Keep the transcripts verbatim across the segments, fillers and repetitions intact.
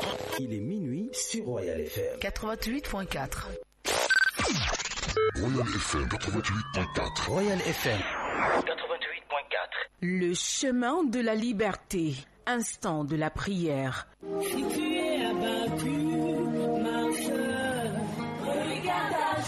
Il est minuit sur Royal F M. quatre-vingt-huit point quatre. Royal F M quatre-vingt-huit point quatre. Royal F M quatre-vingt-huit point quatre. Le chemin de la liberté. Instant de la prière. Si tu es abattu, marche, regarde à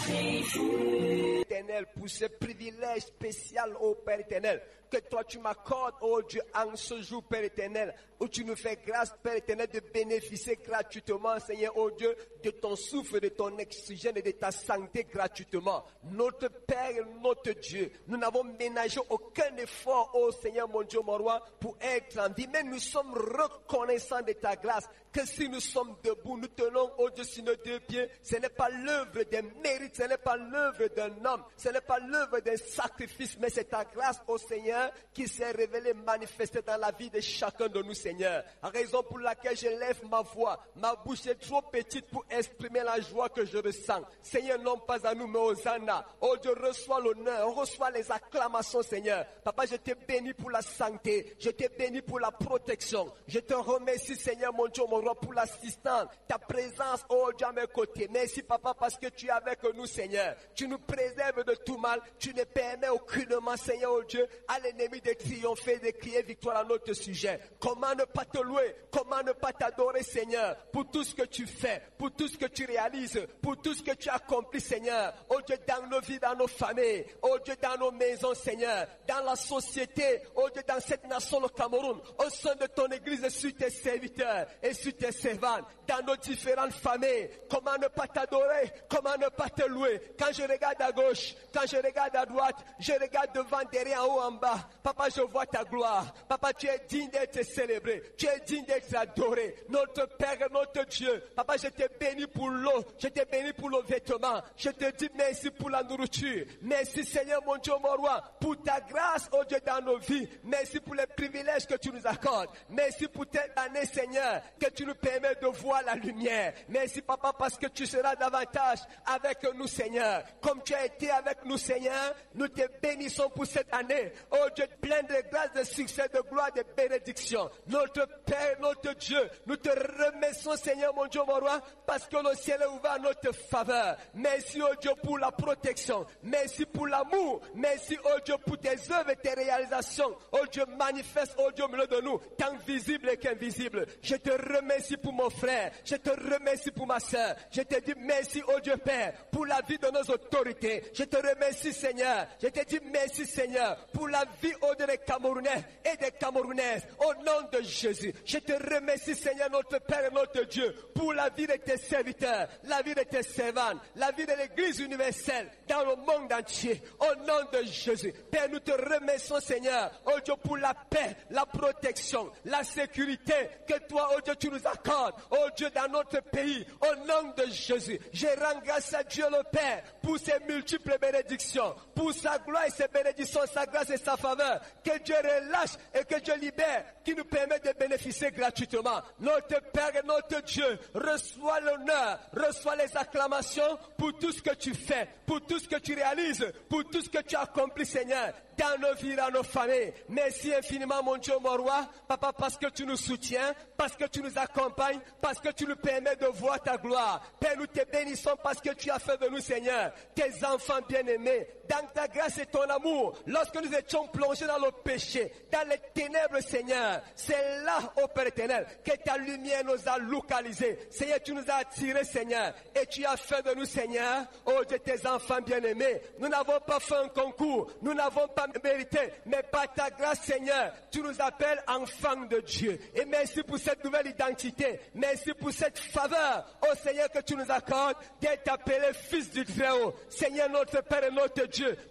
Jésus. Éternel, pour ce privilège spécial, ô Père éternel, que toi tu m'accordes, ô Dieu, en ce jour, Père éternel, où tu nous fais grâce, Père éternel, de bénéficier gratuitement, Seigneur, ô Dieu, de ton souffle, de ton oxygène et de ta santé gratuitement. Notre Père et notre Dieu, nous n'avons ménagé aucun effort, ô Seigneur, mon Dieu, mon roi, pour être en vie, mais nous sommes reconnaissants de ta grâce, que si nous sommes debout, nous tenons, ô Dieu, sur nos deux pieds, ce n'est pas l'œuvre des mérites, ce n'est pas l'œuvre d'un homme, ce n'est pas l'œuvre d'un sacrifice, mais c'est ta grâce, ô Seigneur, qui s'est révélée, manifestée dans la vie de chacun de nous, Seigneur. Raison pour laquelle je lève ma voix. Ma bouche est trop petite pour exprimer la joie que je ressens. Seigneur, non pas à nous, mais aux Hosanna. Oh Dieu, reçois l'honneur, reçois les acclamations, Seigneur. Papa, je te bénis pour la santé, je te bénis pour la protection. Je te remercie, Seigneur, mon Dieu, mon roi, pour l'assistance, ta présence, oh Dieu, à mes côtés. Merci, Papa, parce que tu es avec nous, Seigneur. Tu nous préserves de tout mal. Tu ne permets aucunement, Seigneur, oh Dieu, à l'ennemi de triompher, de crier victoire à notre sujet. Comment ne pas te louer, comment ne pas t'adorer, Seigneur, pour tout ce que tu fais, pour tout ce que tu réalises, pour tout ce que tu accomplis, Seigneur. Oh Dieu, dans nos vies, dans nos familles, oh Dieu, dans nos maisons, Seigneur, dans la société, oh Dieu, dans cette nation, le Cameroun, au sein de ton église, sur tes serviteurs et sur tes servantes, dans nos différentes familles. Comment ne pas t'adorer, comment ne pas te louer. Quand je regarde à gauche, quand je regarde à droite, je regarde devant, derrière, en haut, en bas. Papa, je vois ta gloire. Papa, tu es digne d'être célébré. Tu es digne d'être adoré. Notre Père, notre Dieu. Papa, je te bénis pour l'eau. Je te bénis pour le vêtement. Je te dis merci pour la nourriture. Merci, Seigneur, mon Dieu, mon roi, pour ta grâce, oh Dieu, dans nos vies. Merci pour les privilèges que tu nous accordes. Merci pour cette année, Seigneur, que tu nous permets de voir la lumière. Merci, Papa, parce que tu seras davantage avec nous, Seigneur. Comme tu as été avec nous, Seigneur, nous te bénissons pour cette année. Oh Dieu, plein de grâce, de succès, de gloire, de bénédiction. Notre Père, notre Dieu, nous te remercions, Seigneur, mon Dieu, mon roi, parce que le ciel est ouvert à notre faveur. Merci, oh Dieu, pour la protection. Merci pour l'amour. Merci, oh Dieu, pour tes œuvres et tes réalisations. Oh Dieu, manifeste, oh Dieu, au milieu de nous, tant visible qu'invisible. Je te remercie pour mon frère. Je te remercie pour ma soeur. Je te dis merci, oh Dieu, Père, pour la vie de nos autorités. Je te remercie, Seigneur. Je te dis merci, Seigneur, pour la vie, oh Dieu, des Camerounais et des Camerounaises. Au nom de Jésus, je te remercie, Seigneur, notre Père et notre Dieu, pour la vie de tes serviteurs, la vie de tes servantes, la vie de l'Église universelle dans le monde entier. Au nom de Jésus, Père, nous te remercions, Seigneur, oh Dieu, pour la paix, la protection, la sécurité que toi, oh Dieu, tu nous accordes, oh Dieu, dans notre pays. Au nom de Jésus, je rends grâce à Dieu le Père pour ses multiples bénédictions, pour sa gloire et ses bénédictions, sa grâce et sa faveur. Que Dieu relâche et que Dieu libère, qui nous permet de bénéficier gratuitement. Notre Père et notre Dieu, reçois l'honneur, reçois les acclamations pour tout ce que tu fais, pour tout ce que tu réalises, pour tout ce que tu accomplis, Seigneur, dans nos vies, dans nos familles. Merci infiniment, mon Dieu, mon roi, Papa, parce que tu nous soutiens, parce que tu nous accompagnes, parce que tu nous permets de voir ta gloire. Père, nous te bénissons parce que tu as fait de nous, Seigneur, tes enfants bien-aimés, dans ta grâce et ton amour. Lorsque nous étions plongés dans le péché, dans les ténèbres, Seigneur, c'est là, ô Père éternel, que ta lumière nous a localisés. Seigneur, tu nous as attirés, Seigneur, et tu as fait de nous, Seigneur, ô Dieu, tes enfants bien-aimés. Nous n'avons pas fait un concours, nous n'avons pas mérité, mais par ta grâce, Seigneur, tu nous appelles enfants de Dieu. Et merci pour cette nouvelle identité, merci pour cette faveur, ô Seigneur, que tu nous accordes d'être appelés fils du Très-Haut. Seigneur, notre Père et notre Dieu,